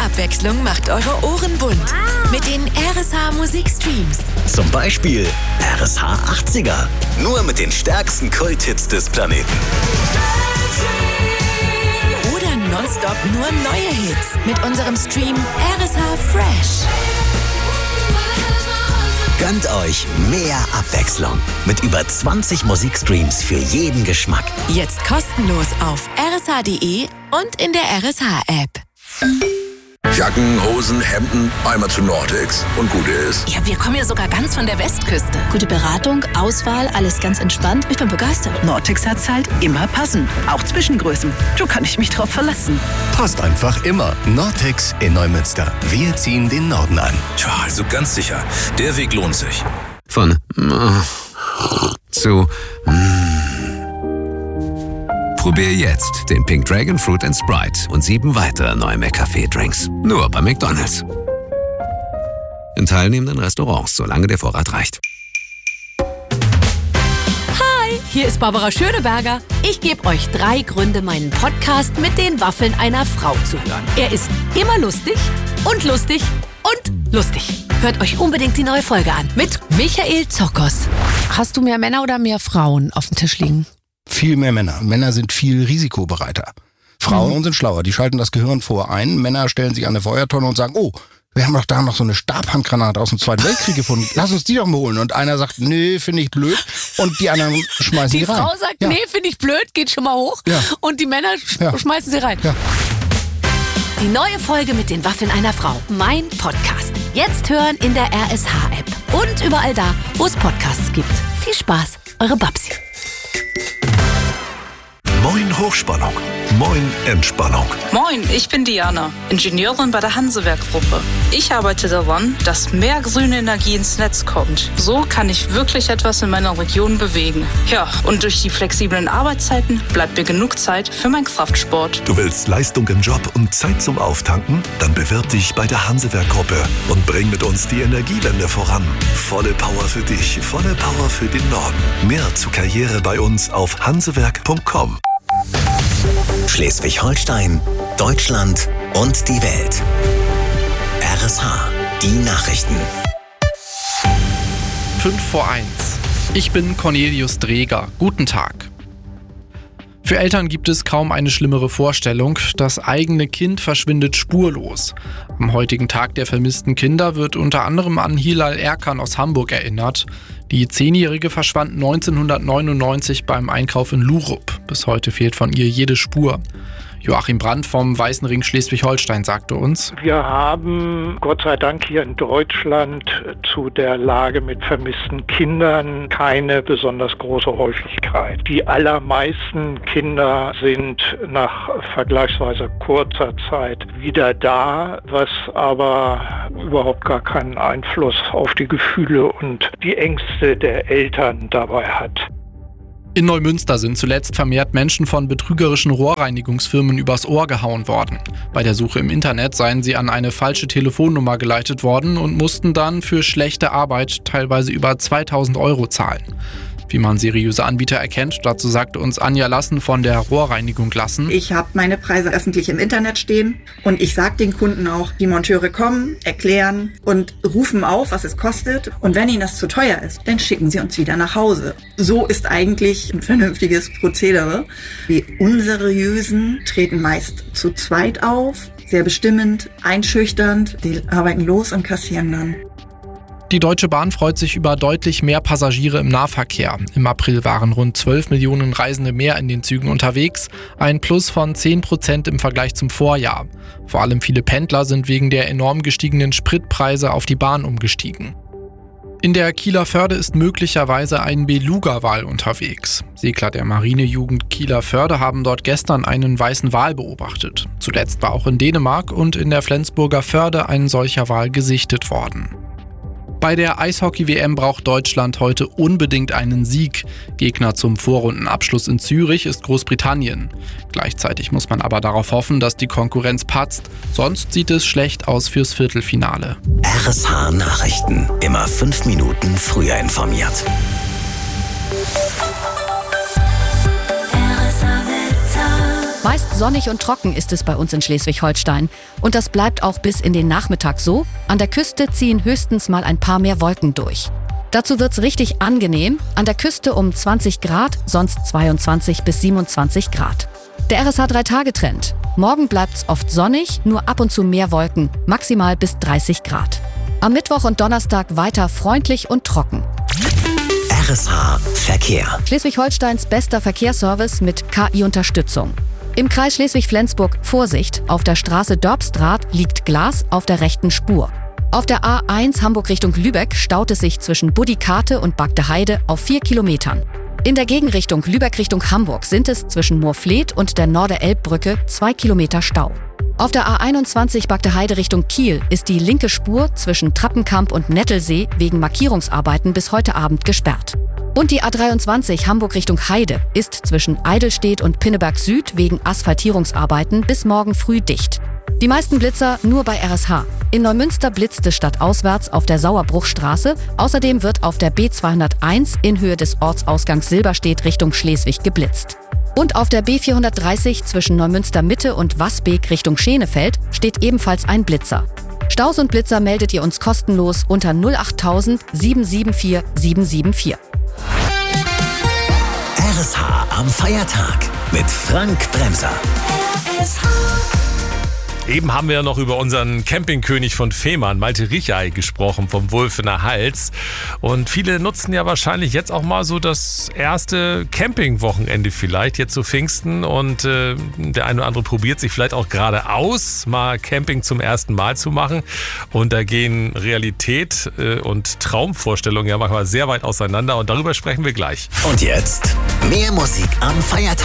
Abwechslung macht eure Ohren bunt. Mit den RSH Musikstreams. Zum Beispiel RSH 80er. Nur mit den stärksten Kulthits des Planeten. Oder nonstop nur neue Hits mit unserem Stream RSH Fresh. Gönnt euch mehr Abwechslung mit über 20 Musikstreams für jeden Geschmack. Jetzt kostenlos auf rsh.de und in der RSH-App. Jacken, Hosen, Hemden, einmal zu Nordics und gut ist. Ja, wir kommen ja sogar ganz von der Westküste. Gute Beratung, Auswahl, alles ganz entspannt. Ich bin begeistert. Nordics hat's halt immer passend. Auch Zwischengrößen. Da kann ich mich drauf verlassen. Passt einfach immer. Nordics in Neumünster. Wir ziehen den Norden an. Tja, also ganz sicher, der Weg lohnt sich. Von zu Probier jetzt den Pink Dragon Fruit & Sprite und 7 weitere neue McCafé-Drinks. Nur bei McDonald's. In teilnehmenden Restaurants, solange der Vorrat reicht. Hi, hier ist Barbara Schöneberger. Ich gebe euch 3 Gründe, meinen Podcast mit den Waffeln einer Frau zu hören. Er ist immer lustig und lustig und lustig. Hört euch unbedingt die neue Folge an mit Michael Zokos. Hast du mehr Männer oder mehr Frauen auf dem Tisch liegen? Viel mehr Männer. Männer sind viel risikobereiter. Frauen sind schlauer, die schalten das Gehirn vor ein. Männer stellen sich an eine Feuertonne und sagen, oh, wir haben doch da noch so eine Stabhandgranate aus dem Zweiten Weltkrieg gefunden. Lass uns die doch mal holen. Und einer sagt, nee, finde ich blöd. Und die anderen schmeißen die rein. Die Frau sagt, nee, finde ich blöd, geht schon mal hoch. Ja. Und die Männer schmeißen sie rein. Ja. Die neue Folge mit den Waffeln einer Frau. Mein Podcast. Jetzt hören in der RSH-App. Und überall da, wo es Podcasts gibt. Viel Spaß, eure Babsi. Moin Hochspannung. Moin Entspannung. Moin, ich bin Diana, Ingenieurin bei der Hansewerk-Gruppe. Ich arbeite daran, dass mehr grüne Energie ins Netz kommt. So kann ich wirklich etwas in meiner Region bewegen. Ja, und durch die flexiblen Arbeitszeiten bleibt mir genug Zeit für meinen Kraftsport. Du willst Leistung im Job und Zeit zum Auftanken? Dann bewirb dich bei der Hansewerk-Gruppe und bring mit uns die Energiewende voran. Volle Power für dich, volle Power für den Norden. Mehr zur Karriere bei uns auf hansewerk.com. Schleswig-Holstein, Deutschland und die Welt. RSH, die Nachrichten. 5:01. Ich bin Cornelius Dreger. Guten Tag. Für Eltern gibt es kaum eine schlimmere Vorstellung. Das eigene Kind verschwindet spurlos. Am heutigen Tag der vermissten Kinder wird unter anderem an Hilal Erkan aus Hamburg erinnert. Die 10-Jährige verschwand 1999 beim Einkauf in Lurup. Bis heute fehlt von ihr jede Spur. Joachim Brandt vom Weißen Ring Schleswig-Holstein sagte uns: Wir haben Gott sei Dank hier in Deutschland zu der Lage mit vermissten Kindern keine besonders große Häufigkeit. Die allermeisten Kinder sind nach vergleichsweise kurzer Zeit wieder da, was aber überhaupt gar keinen Einfluss auf die Gefühle und die Ängste der Eltern dabei hat. In Neumünster sind zuletzt vermehrt Menschen von betrügerischen Rohrreinigungsfirmen übers Ohr gehauen worden. Bei der Suche im Internet seien sie an eine falsche Telefonnummer geleitet worden und mussten dann für schlechte Arbeit teilweise über 2.000 € zahlen. Wie man seriöse Anbieter erkennt, dazu sagte uns Anja Lassen von der Rohrreinigung Lassen: Ich habe meine Preise öffentlich im Internet stehen und ich sage den Kunden auch, die Monteure kommen, erklären und rufen auf, was es kostet. Und wenn ihnen das zu teuer ist, dann schicken sie uns wieder nach Hause. So ist eigentlich ein vernünftiges Prozedere. Die Unseriösen treten meist zu zweit auf, sehr bestimmend, einschüchternd. Die arbeiten los und kassieren dann. Die Deutsche Bahn freut sich über deutlich mehr Passagiere im Nahverkehr. Im April waren rund 12 Millionen Reisende mehr in den Zügen unterwegs, ein Plus von 10% im Vergleich zum Vorjahr. Vor allem viele Pendler sind wegen der enorm gestiegenen Spritpreise auf die Bahn umgestiegen. In der Kieler Förde ist möglicherweise ein Beluga-Wal unterwegs. Segler der Marinejugend Kieler Förde haben dort gestern einen weißen Wal beobachtet. Zuletzt war auch in Dänemark und in der Flensburger Förde ein solcher Wal gesichtet worden. Bei der Eishockey-WM braucht Deutschland heute unbedingt einen Sieg. Gegner zum Vorrundenabschluss in Zürich ist Großbritannien. Gleichzeitig muss man aber darauf hoffen, dass die Konkurrenz patzt. Sonst sieht es schlecht aus fürs Viertelfinale. RSH Nachrichten. Immer 5 Minuten früher informiert. Meist sonnig und trocken ist es bei uns in Schleswig-Holstein. Und das bleibt auch bis in den Nachmittag so. An der Küste ziehen höchstens mal ein paar mehr Wolken durch. Dazu wird's richtig angenehm. An der Küste um 20 Grad, sonst 22 bis 27 Grad. Der RSH 3-Tage-Trend. Morgen bleibt's oft sonnig, nur ab und zu mehr Wolken, maximal bis 30 Grad. Am Mittwoch und Donnerstag weiter freundlich und trocken. RSH Verkehr. Schleswig-Holsteins bester Verkehrsservice mit KI-Unterstützung. Im Kreis Schleswig-Flensburg Vorsicht, auf der Straße Dörpstraat liegt Glas auf der rechten Spur. Auf der A1 Hamburg Richtung Lübeck staut es sich zwischen Buddikate und Bagdeheide auf 4 Kilometern. In der Gegenrichtung Lübeck Richtung Hamburg sind es zwischen Moorfleet und der Norder-Elb-Brücke 2 Kilometer Stau. Auf der A21 Bagdeheide Richtung Kiel ist die linke Spur zwischen Trappenkamp und Nettelsee wegen Markierungsarbeiten bis heute Abend gesperrt. Und die A23 Hamburg Richtung Heide ist zwischen Eidelstedt und Pinneberg Süd wegen Asphaltierungsarbeiten bis morgen früh dicht. Die meisten Blitzer nur bei RSH. In Neumünster blitzt es stadtauswärts auf der Sauerbruchstraße. Außerdem wird auf der B201 in Höhe des Ortsausgangs Silberstedt Richtung Schleswig geblitzt. Und auf der B430 zwischen Neumünster Mitte und Wasbeek Richtung Schenefeld steht ebenfalls ein Blitzer. Staus und Blitzer meldet ihr uns kostenlos unter 08000 774 774. RSH am Feiertag mit Frank Bremser. Eben haben wir ja noch über unseren Campingkönig von Fehmarn, Malte Richey, gesprochen, vom Wulfener Hals. Und viele nutzen ja wahrscheinlich jetzt auch mal so das erste Campingwochenende vielleicht, jetzt zu Pfingsten. Und der eine oder andere probiert sich vielleicht auch gerade aus, mal Camping zum ersten Mal zu machen. Und da gehen Realität und Traumvorstellungen ja manchmal sehr weit auseinander. Und darüber sprechen wir gleich. Und jetzt mehr Musik am Feiertag.